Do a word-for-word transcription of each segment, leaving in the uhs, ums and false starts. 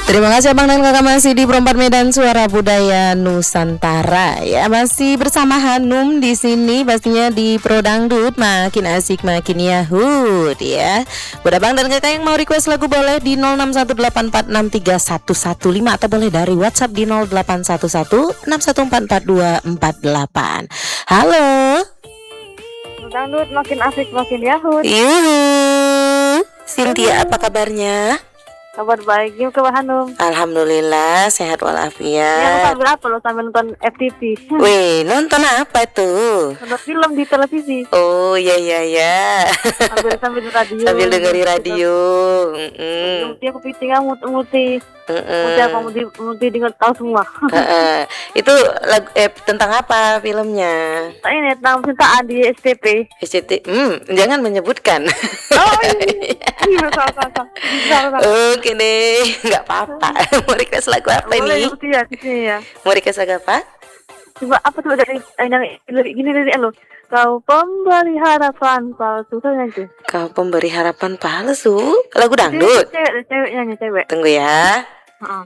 Terima kasih Abang dan Kakak masih di Perempat Medan Suara Budaya Nusantara ya, masih bersama Hanum di sini pastinya di Pro Dangdut, makin asik makin yahut ya. Buat Abang dan Kakak yang mau request lagu boleh di nol enam satu delapan empat enam tiga satu satu lima atau boleh dari WhatsApp di nol delapan satu satu enam satu empat empat dua empat delapan. Halo. Dangdut makin asik makin yahut. Yuhu. Cynthia, apa kabarnya? Kabar baik, yuk ke Hanum. Alhamdulillah sehat walafiat. Ya, sambil apa lo sambil nonton F T V? Wih, nonton apa tuh? Nonton film di televisi. Oh iya iya iya. Sambil sambil radio. Sambil dengerin radio. Mm-mm. Multi aku piting multi multi. Mm-mm. Multi apa multi multi dengar tahu semua. Uh-uh. Itu lagu eh, tentang apa filmnya? Tak ini tentang cintaan di S T P. S C T. Hmm, jangan menyebutkan. Oh iya. Iya salah salah. Oke deh, nggak apa-apa. Mau request lagu apa Boleh, ini? ya, sini ya. Mau request lagu apa? Coba apa tuh dari yang lirik gini lirik lo. Kau pemberi harapan palsu kan nanti. Kau pemberi harapan palsu. Lagu dangdut. Cewek, cewek nyanyi cewek. Tunggu ya. Heeh.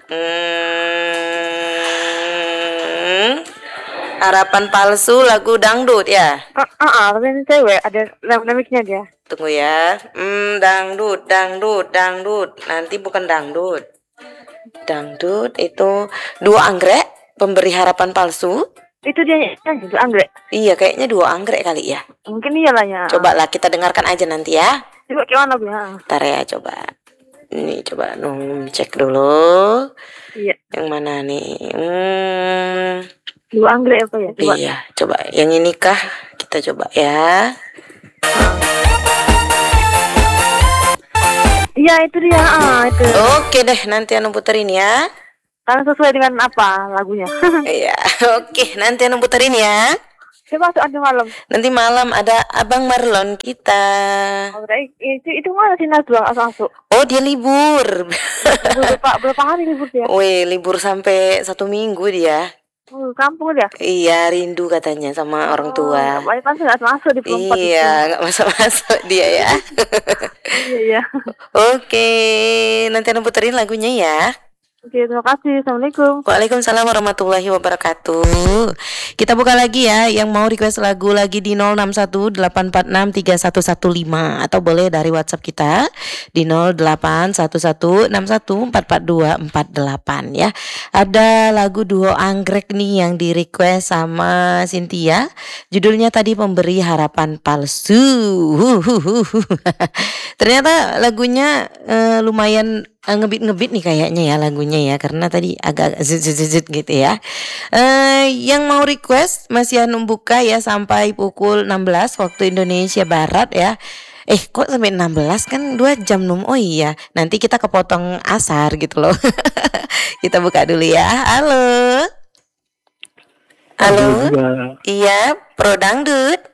Hmm, harapan palsu lagu dangdut ya. Ah, tapi ini cewek ada namiknya dia. Tunggu ya. Hmm, dangdut, dangdut, dangdut. Nanti bukan dangdut. Dangdut itu dua anggrek, pemberi harapan palsu. Itu dia nyanyi itu anggrek. Iya, kayaknya dua anggrek kali ya. Mungkin iyalah ya. Coba lah kita dengarkan aja nanti ya. Coba gimana ya? Ntar ya coba. Ini coba nung cek dulu. Iya. Yang mana nih? Hmm. Dua anggrek apa ya? Coba. Iya, coba. Yang ini kah? Kita coba ya. Iya itu dia, ah itu. Oke deh, nanti Anu puterin ya. Karena sesuai dengan apa lagunya? Iya, oke, nanti Anu puterin ya. Coba tuh ada malam. Nanti malam ada Abang Marlon kita. Oh, itu itu mana sih Najwa masuk? Oh, dia libur. Berapa berapa hari libur dia? Wih, libur sampai satu minggu dia. Oh, kampung dia? Iya, rindu katanya sama orang tua. Oh, baik pasti nggak masuk di Perempat. Iya, nggak masuk-masuk dia ya. Iya iya. Oke, nanti Anu puterin lagunya ya. Oke, terima kasih. Assalamualaikum. Waalaikumsalam warahmatullahi wabarakatuh. Kita buka lagi ya. Yang mau request lagu lagi di nol enam satu delapan empat enam tiga satu satu lima atau boleh dari WhatsApp kita di nol delapan satu satu enam satu empat empat dua empat delapan ya. Ada lagu duo anggrek nih yang di request sama Cynthia. Judulnya tadi Pemberi Harapan Palsu. Ternyata lagunya uh, lumayan uh, ngebit-ngebit nih kayaknya ya lagunya ya, karena tadi agak zut-zut gitu ya. Uh, yang mau request masih anu buka ya sampai pukul enam belas waktu Indonesia Barat ya. Eh kok sampai enam belas, kan dua jam num. Oh iya, nanti kita kepotong asar gitu loh. Kita buka dulu ya. Halo. Halo. Iya, Pro Dangdut.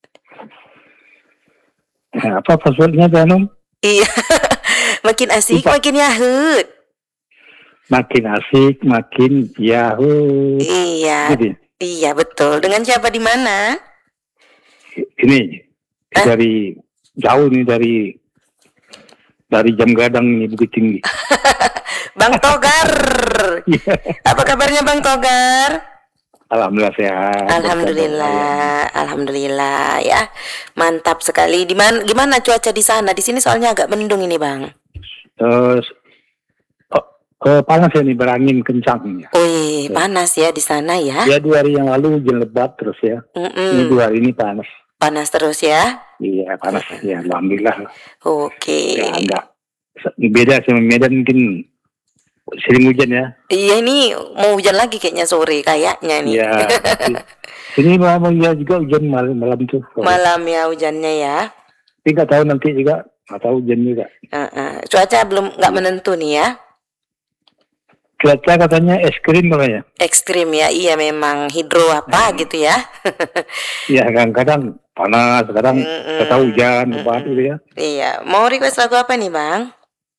Nah, apa passwordnya Danum? Iya. Makin asik, Lupa. Makin yahut. Makin asik, makin yahut. Iya. Jadi? Iya betul. Dengan siapa di mana? Ini eh? dari jauh nih dari dari Jam Gadang nih, Bukit Tinggi. Bang Togar. Apa kabarnya Bang Togar? Alhamdulillah sehat. Alhamdulillah, alhamdulillah ya, mantap sekali. Di mana, gimana cuaca di sana? Di sini soalnya agak mendung ini bang. Uh, oh, oh, panas ya nih, berangin kencang. Wih, ya. Panas ya di sana ya? Ya dua hari yang lalu hujan lebat terus ya. Mm-mm. Ini dua hari ini panas. Panas terus ya? Iya panas ya, alhamdulillah. Oke. Ya enggak beda sama Medan mungkin. Sering hujan ya? Iya ini mau hujan lagi kayaknya sore kayaknya nih. Iya. Ini malam ya juga hujan malam malam tuh. Malam ya hujannya ya. Tapi nggak tahu nanti juga nggak tahu hujan juga. Uh-uh. Cuaca belum nggak menentu nih ya. Cuaca katanya ekstrim makanya. Ekstrim ya, iya memang hidro apa hmm. gitu ya. Iya kadang-kadang panas, kadang nggak tahu hujan apa gitu ya. Iya, mau request lagu apa nih bang?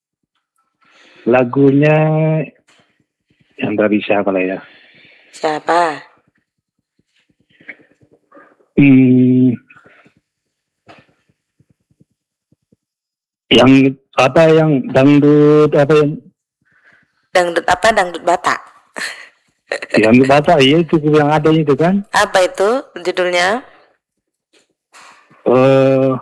Lagunya yang dari siapa lah ya? Siapa? Hmm, yang apa yang dangdut apa yang Dangdut apa? Dangdut Batak. Dangdut Batak, iya itu yang ada itu kan. Apa itu judulnya? Eh,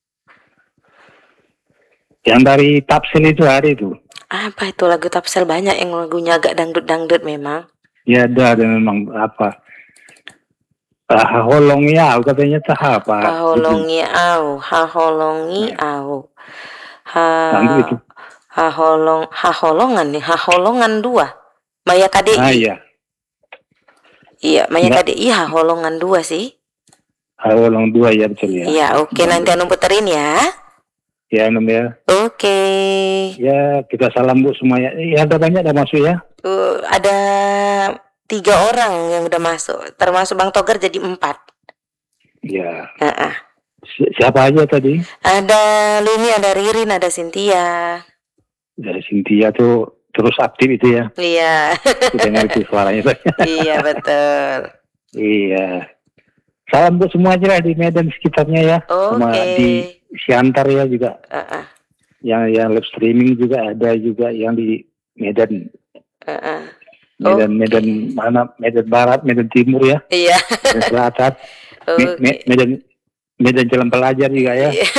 yang dari Tapsel itu ada itu. Apa itu lagu Tapsel? Banyak yang lagunya agak dangdut-dangdut memang. Ya ada, ada memang apa. Ah, holongi au katanya tah apa. Haholongi au, haholongi au. Ha Dangdut itu. haholong haholongan nih, haholongan dua. Maya K D I. Ah iya. Iya, Maya Enggak. K D I haholongan dua sih. Ah, holong dua ya betul ya. Iya, oke nanti anu puterin ya. Ya Nom ya. Oke. Ya kita salam bu semuanya. Ya ada banyak dah masuk ya. Uh, ada tiga orang yang udah masuk, termasuk Bang Togar jadi empat. Ya. Uh-uh. Si- Siapa aja tadi? Ada Lumi, ada Ririn, ada Cynthia. Dari Cynthia tuh terus aktif itu ya. Iya, Kita dengar itu suaranya. iya betul. Iya. Salam buat semua aja lah di Medan sekitarnya ya. Sama Oke. di Siantar ya juga. Uh-uh. Yang yang live streaming juga ada juga yang di Medan. Uh-uh. Medan Oke. Medan mana? Medan Barat, Medan Timur ya. Iya. Medan Selatan. Me- Oke. Me- Medan Medan Jalan Pelajar juga ya. Iya.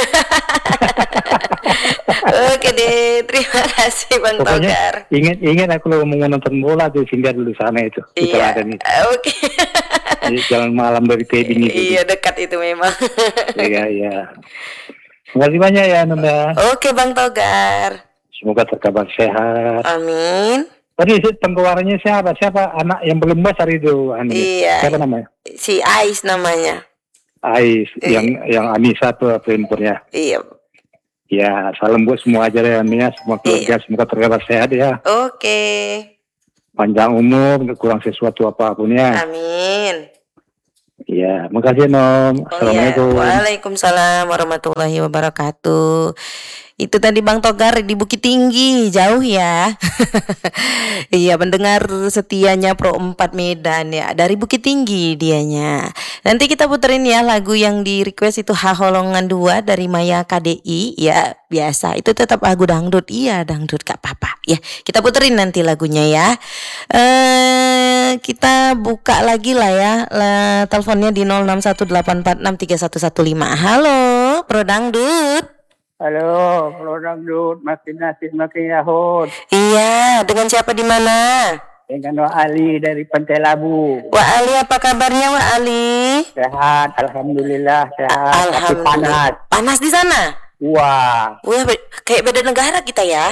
Oke deh, terima kasih Bang Pokoknya Togar. ingat ingat aku kalau mau nonton bola tuh singgah dulu sana itu. Kita Iya. ada nih. Oke. Di jalan malam dari Tebing itu. Iya, dekat itu memang. Iya iya. Terima kasih banyak ya Nanda. Oke Bang Togar. Semoga terkabar sehat. Amin. Tadi si- penggeluarannya siapa? Siapa anak yang belum besar itu? Anu, Iya. Siapa namanya? Si Ais namanya. Ais, Iya. yang yang Anissa tuh perempuannya. Iya. Ya, salam buat semua aja ya, Mia. Semua keluarga, semoga terkabar sehat ya. Oke. Panjang umur, nggak kurang sesuatu apapun ya. Amin. Ya, makasih Nom. Oh iya. Assalamualaikum. Waalaikumsalam warahmatullahi wabarakatuh. Itu tadi Bang Togar di Bukit Tinggi, jauh ya. Iya, pendengar setianya Pro empat Medan ya. Dari Bukit Tinggi dianya. Nanti kita puterin ya lagu yang di request itu Haholongan dua dari Maya K D I. Ya, biasa. Itu tetap lagu dangdut. Iya, dangdut gak apa-apa. Ya, kita puterin nanti lagunya ya. Eh, kita buka lagi lah ya. Lah, teleponnya di nol enam satu delapan empat enam tiga satu satu lima. Halo, Pro Dangdut. Halo, Produk Dut, makin nasib makin yahut. Iya, dengan siapa di mana? Dengan Wak Ali dari Pantai Labu. Wak Ali, apa kabarnya Wak Ali? Sehat, Alhamdulillah sehat. Tapi Alhamdulillah. panas. Panas di sana? Wah, Wah, be- kayak beda negara kita ya.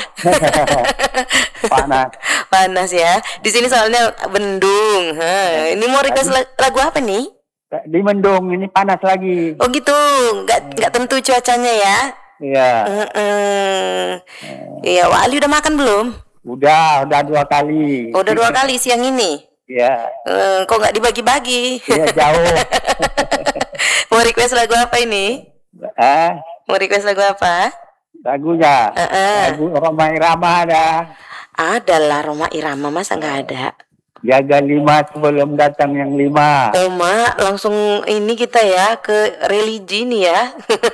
panas. Panas ya. Di sini soalnya bendung. Ha, ini mau request la- lagu apa nih? Di Mendung ini panas lagi. Oh gitu, nggak nggak tentu cuacanya ya. Iya, Heeh. Iya, Wak Ali udah makan belum? udah, udah dua kali. Oh, udah dua kali siang ini. Iya, Eh, kok nggak dibagi-bagi? iya jauh. Mau request lagu apa ini? eh, Mau request lagu apa? lagunya. Heeh. Lagu Roma Irama ada. Ada lah Roma Irama, masa nggak ada? Jaga lima sebelum datang yang lima. Oh mak, langsung ini kita ya ke religi nih ya.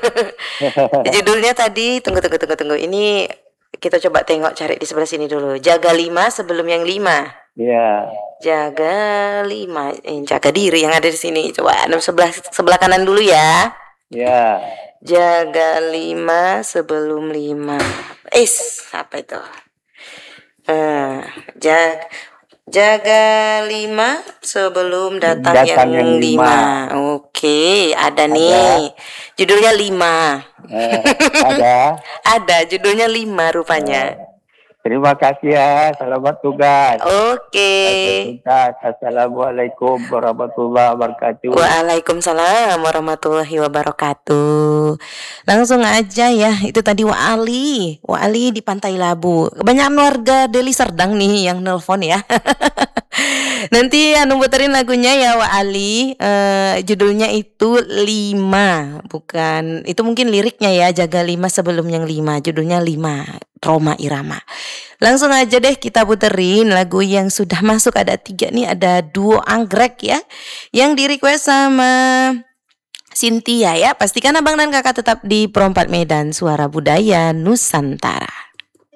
Judulnya tadi, tunggu tunggu tunggu tunggu. Ini kita coba tengok cari di sebelah sini dulu. Jaga lima sebelum yang lima. Iya. Jaga lima, eh, jaga diri yang ada di sini. Coba anu sebelah sebelah kanan dulu ya. Iya. Jaga lima sebelum lima. Is apa itu? Eh, jag jaga lima sebelum datang, Datang yang, yang lima. Oke, ada nih. Judulnya lima. Eh, ada. Ada judulnya lima rupanya. Terima kasih ya. Selamat tugas. Oke. Tugas. Assalamualaikum warahmatullahi wabarakatuh. Waalaikumsalam warahmatullahi wabarakatuh. Langsung aja ya, itu tadi Wak Ali. Wak Ali di Pantai Labu. Kebanyakan warga Deli Serdang nih yang nelpon ya. Nanti anu puterin lagunya ya Wak Ali. Eh, judulnya itu lima, bukan. Itu mungkin liriknya ya, jaga lima sebelum yang lima. Judulnya lima, Roma Irama. Langsung aja deh kita puterin lagu yang sudah masuk, ada tiga nih, ada duo anggrek ya, yang di request sama Cynthia ya. Pastikan abang dan kakak tetap di Pro empat Medan, Suara Budaya Nusantara.